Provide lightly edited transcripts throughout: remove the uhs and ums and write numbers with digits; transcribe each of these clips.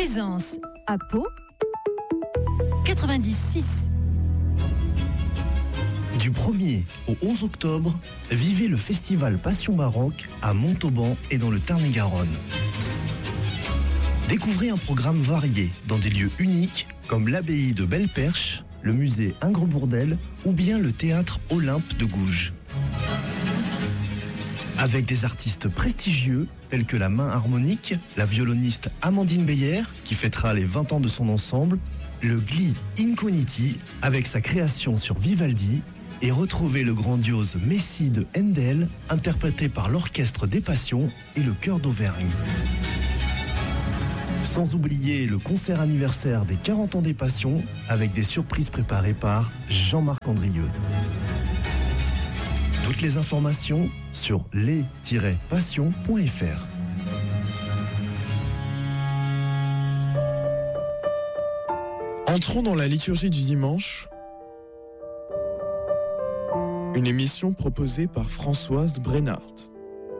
Plaisance, à Pau, 96. Du 1er au 11 octobre, vivez le festival Passion Baroque à Montauban et dans le Tarn-et-Garonne. Découvrez un programme varié dans des lieux uniques comme l'abbaye de Belle-Perche, le musée Ingres-Bourdelle ou bien le théâtre Olympe de Gouges. Avec des artistes prestigieux tels que la main harmonique, la violoniste Amandine Beyer qui fêtera les 20 ans de son ensemble, le Gli Incogniti avec sa création sur Vivaldi et retrouvez le grandiose Messie de Handel interprété par l'Orchestre des Passions et le Chœur d'Auvergne. Sans oublier le concert anniversaire des 40 ans des Passions avec des surprises préparées par Jean-Marc Andrieux. Toutes les informations sur les-passions.fr. Entrons dans la liturgie du dimanche, une émission proposée par Françoise Brennart.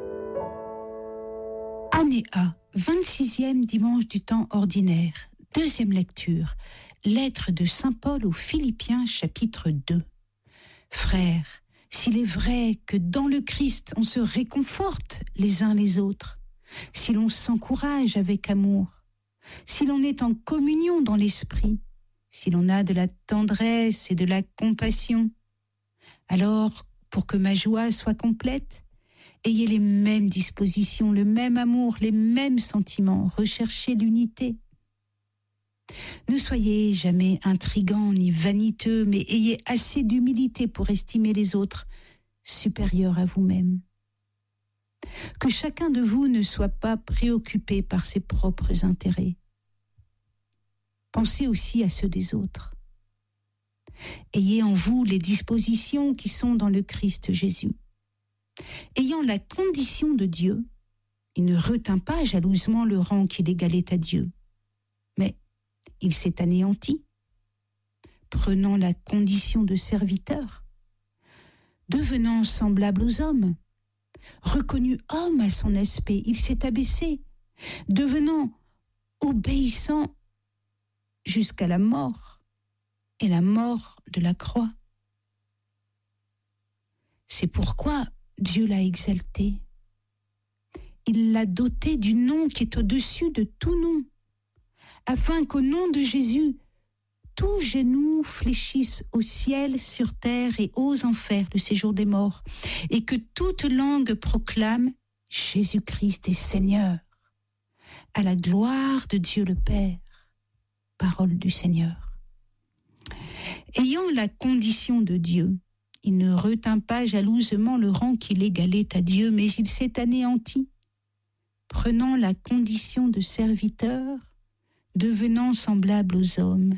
Année A, 26e dimanche du temps ordinaire, deuxième lecture, lettre de Saint Paul aux Philippiens, chapitre 2. Frères, s'il est vrai que dans le Christ on se réconforte les uns les autres, si l'on s'encourage avec amour, si l'on est en communion dans l'esprit, si l'on a de la tendresse et de la compassion, alors pour que ma joie soit complète, ayez les mêmes dispositions, le même amour, les mêmes sentiments, recherchez l'unité. Ne soyez jamais intrigants ni vaniteux, mais ayez assez d'humilité pour estimer les autres supérieurs à vous-même. Que chacun de vous ne soit pas préoccupé par ses propres intérêts. Pensez aussi à ceux des autres. Ayez en vous les dispositions qui sont dans le Christ Jésus. Ayant la condition de Dieu, il ne retint pas jalousement le rang qu'il égalait à Dieu, mais il s'est anéanti, prenant la condition de serviteur, devenant semblable aux hommes, reconnu homme à son aspect, il s'est abaissé, devenant obéissant jusqu'à la mort, et la mort de la croix. C'est pourquoi Dieu l'a exalté. Il l'a doté du nom qui est au-dessus de tout nom, afin qu'au nom de Jésus, tout genou fléchisse au ciel, sur terre et aux enfers, le séjour des morts, et que toute langue proclame Jésus-Christ est Seigneur, à la gloire de Dieu le Père. Parole du Seigneur. Ayant la condition de Dieu, il ne retint pas jalousement le rang qu'il égalait à Dieu, mais il s'est anéanti, prenant la condition de serviteur, devenant semblable aux hommes.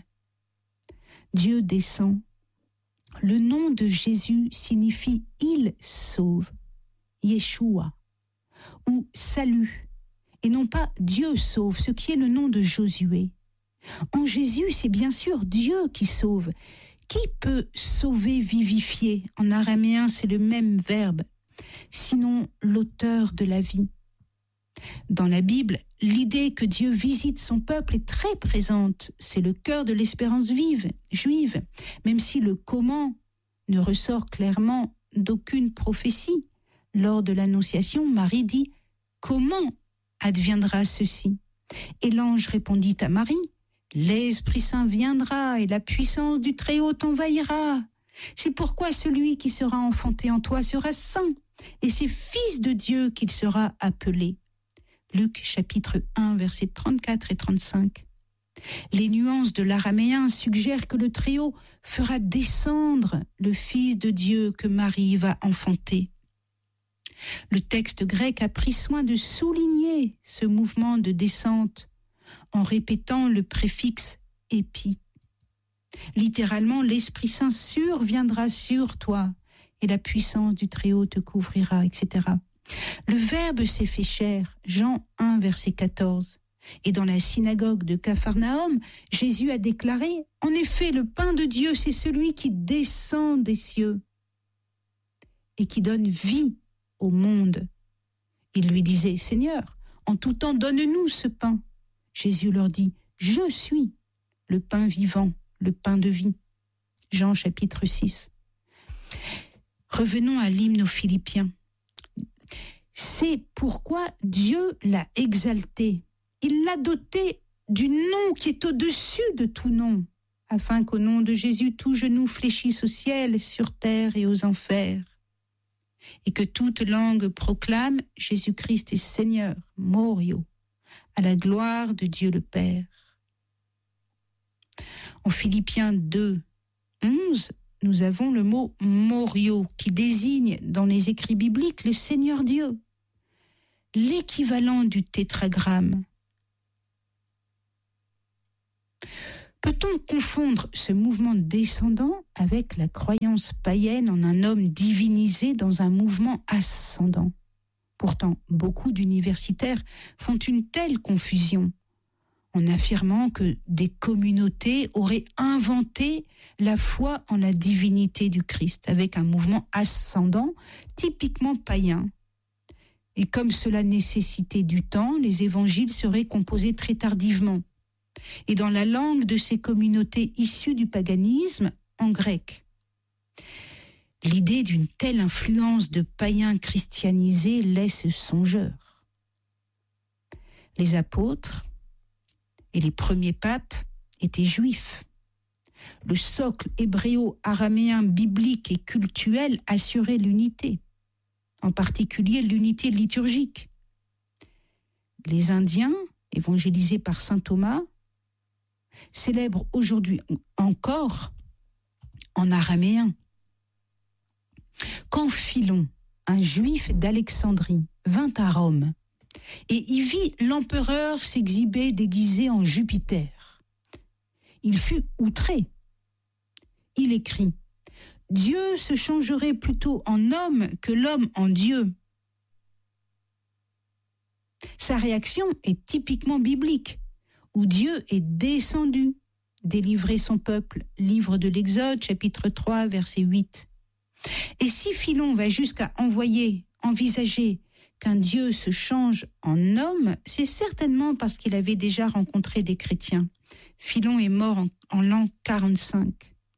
Dieu descend. Le nom de Jésus signifie « il sauve », Yeshua, ou « salut », et non pas « Dieu sauve », ce qui est le nom de Josué. En Jésus, c'est bien sûr Dieu qui sauve. Qui peut sauver, vivifier? En araméen, c'est le même verbe, sinon l'auteur de la vie. Dans la Bible, l'idée que Dieu visite son peuple est très présente. C'est le cœur de l'espérance juive, même si le comment ne ressort clairement d'aucune prophétie. Lors de l'Annonciation, Marie dit « Comment adviendra ceci ?» Et l'ange répondit à Marie « L'Esprit Saint viendra et la puissance du Très-Haut t'envahira. C'est pourquoi celui qui sera enfanté en toi sera saint, et c'est fils de Dieu qu'il sera appelé. » Luc chapitre 1, versets 34 et 35. Les nuances de l'araméen suggèrent que le Très-Haut fera descendre le Fils de Dieu que Marie va enfanter. Le texte grec a pris soin de souligner ce mouvement de descente en répétant le préfixe « épi ». Littéralement, l'Esprit Saint surviendra sur toi et la puissance du Très-Haut te couvrira, etc. Le Verbe s'est fait chair, Jean 1, verset 14. Et dans la synagogue de Capharnaüm, Jésus a déclaré « En effet, le pain de Dieu, c'est celui qui descend des cieux et qui donne vie au monde. » Il lui disait « Seigneur, en tout temps, donne-nous ce pain. » Jésus leur dit Je suis le pain vivant, le pain de vie. Jean chapitre 6. Revenons à l'hymne aux Philippiens. C'est pourquoi Dieu l'a exalté. Il l'a doté du nom qui est au-dessus de tout nom, afin qu'au nom de Jésus, tout genou fléchisse au ciel, sur terre et aux enfers, et que toute langue proclame Jésus-Christ est Seigneur, Morio, à la gloire de Dieu le Père. En Philippiens 2, 11, nous avons le mot Morio qui désigne dans les écrits bibliques le Seigneur Dieu, l'équivalent du tétragramme. Peut-on confondre ce mouvement descendant avec la croyance païenne en un homme divinisé dans un mouvement ascendant? Pourtant, beaucoup d'universitaires font une telle confusion en affirmant que des communautés auraient inventé la foi en la divinité du Christ avec un mouvement ascendant typiquement païen. Et comme cela nécessitait du temps, les évangiles seraient composés très tardivement et dans la langue de ces communautés issues du paganisme, en grec. L'idée d'une telle influence de païens christianisés laisse songeur. Les apôtres et les premiers papes étaient juifs. Le socle hébréo-araméen biblique et cultuel assurait l'unité, en particulier l'unité liturgique. Les Indiens, évangélisés par saint Thomas, célèbrent aujourd'hui encore en araméen. Quand Philon, un juif d'Alexandrie, vint à Rome et y vit l'empereur s'exhiber déguisé en Jupiter, il fut outré. Il écrit « Dieu se changerait plutôt en homme que l'homme en Dieu ». Sa réaction est typiquement biblique, où Dieu est descendu, délivrer son peuple, livre de l'Exode, chapitre 3, verset 8. Et si Philon va jusqu'à envisager qu'un Dieu se change en homme, c'est certainement parce qu'il avait déjà rencontré des chrétiens. Philon est mort en l'an 45.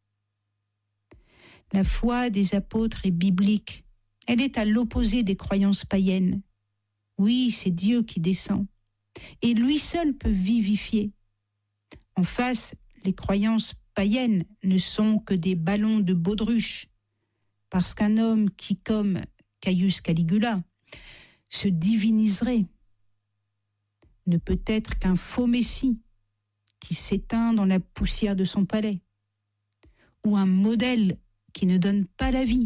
La foi des apôtres est biblique. Elle est à l'opposé des croyances païennes. Oui, c'est Dieu qui descend. Et lui seul peut vivifier. En face, les croyances païennes ne sont que des ballons de baudruche, parce qu'un homme qui, comme Caius Caligula, se diviniserait, ne peut être qu'un faux messie qui s'éteint dans la poussière de son palais, ou un modèle qui ne donne pas la vie.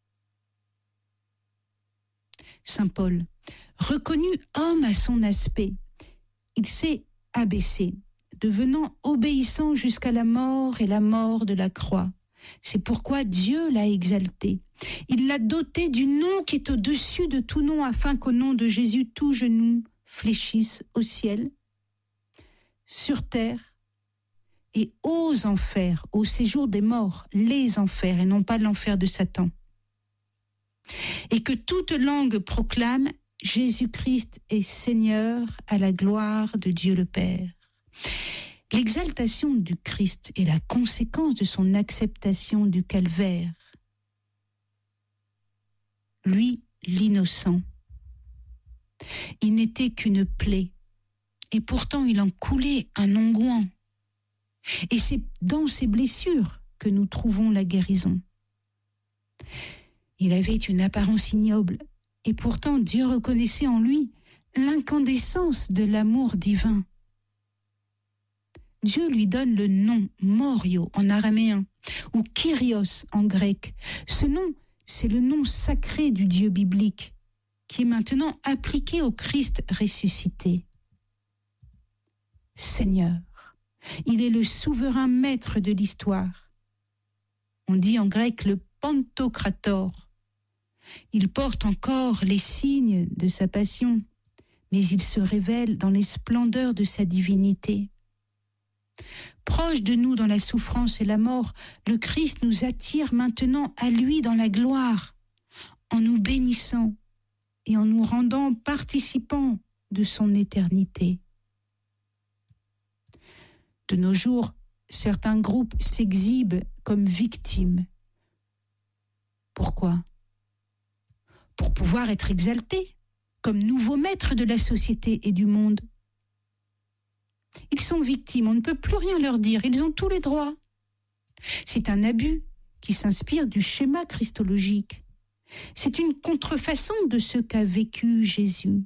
Saint Paul, reconnu homme à son aspect, il s'est abaissé, devenant obéissant jusqu'à la mort et la mort de la croix. C'est pourquoi Dieu l'a exalté. Il l'a doté du nom qui est au-dessus de tout nom, afin qu'au nom de Jésus, tout genou fléchisse au ciel, sur terre et aux enfers, au séjour des morts, les enfers, et non pas l'enfer de Satan. Et que toute langue proclame Jésus-Christ est Seigneur à la gloire de Dieu le Père. L'exaltation du Christ est la conséquence de son acceptation du calvaire. Lui, l'innocent, il n'était qu'une plaie, et pourtant il en coulait un onguent. Et c'est dans ces blessures que nous trouvons la guérison. Il avait une apparence ignoble, et pourtant Dieu reconnaissait en lui l'incandescence de l'amour divin. Dieu lui donne le nom Morio en araméen ou Kyrios en grec. Ce nom, c'est le nom sacré du Dieu biblique qui est maintenant appliqué au Christ ressuscité. Seigneur, il est le souverain maître de l'histoire. On dit en grec le Pantocrator. Il porte encore les signes de sa passion, mais il se révèle dans les splendeurs de sa divinité. Proche de nous dans la souffrance et la mort, le Christ nous attire maintenant à lui dans la gloire, en nous bénissant et en nous rendant participants de son éternité. De nos jours, certains groupes s'exhibent comme victimes. Pourquoi ? Pour pouvoir être exaltés comme nouveaux maîtres de la société et du monde. Ils sont victimes, on ne peut plus rien leur dire, ils ont tous les droits. C'est un abus qui s'inspire du schéma christologique. C'est une contrefaçon de ce qu'a vécu Jésus.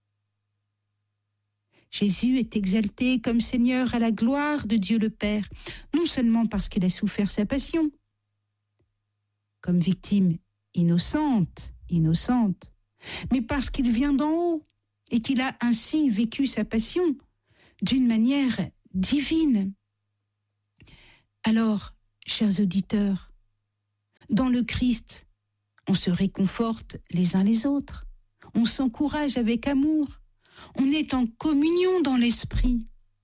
Jésus est exalté comme Seigneur à la gloire de Dieu le Père, non seulement parce qu'il a souffert sa passion, comme victime innocente, mais parce qu'il vient d'en haut et qu'il a ainsi vécu sa passion d'une manière divine. Alors, chers auditeurs, dans le Christ, on se réconforte les uns les autres, on s'encourage avec amour, on est en communion dans l'esprit.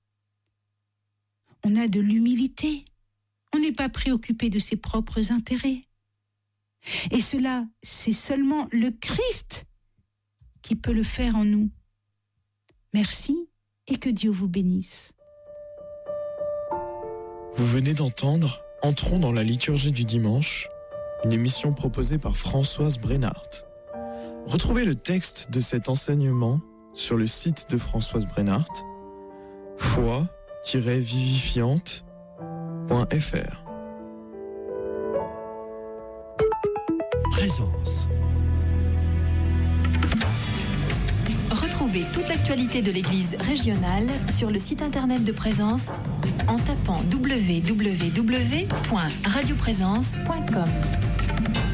On a de l'humilité, on n'est pas préoccupé de ses propres intérêts. Et cela, c'est seulement le Christ qui peut le faire en nous. Merci et que Dieu vous bénisse. Vous venez d'entendre Entrons dans la liturgie du dimanche, une émission proposée par Françoise Brennart. Retrouvez le texte de cet enseignement sur le site de Françoise Brennart, foi-vivifiante.fr. Présence. Retrouvez toute l'actualité de l'Église régionale sur le site internet de Présence en tapant www.radioprésence.com.